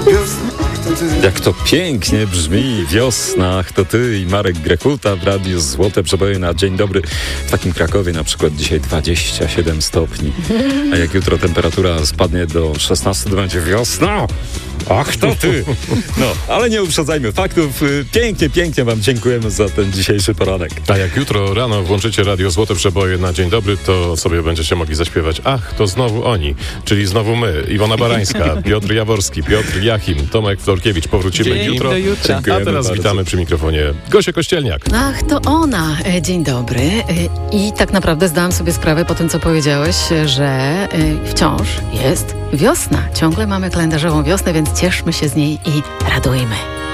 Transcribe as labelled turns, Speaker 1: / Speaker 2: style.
Speaker 1: Jak to pięknie brzmi, wiosna, to ty i Marek Grekuta w Radiu Złote Przeboje na Dzień Dobry. W takim Krakowie na przykład dzisiaj 27 stopni, a jak jutro temperatura spadnie do 16, to będzie wiosna. Ach, to ty! No, ale nie uprzedzajmy faktów. Pięknie wam dziękujemy za ten dzisiejszy poranek.
Speaker 2: A jak jutro rano włączycie Radio Złote Przeboje na Dzień Dobry, to sobie będziecie mogli zaśpiewać: ach, to znowu oni, czyli znowu my, Iwona Barańska, Piotr Jaworski, Piotr Jachim, Tomek Florkiewicz. Powrócimy jutro. A teraz
Speaker 1: bardzo.
Speaker 2: witamy przy mikrofonie Gosię Kościelniak.
Speaker 3: Ach, to ona. Dzień dobry. I tak naprawdę zdałam sobie sprawę po tym, co powiedziałeś, że wciąż jest wiosna. Ciągle mamy kalendarzową wiosnę, więc cieszmy się z niej i radujmy.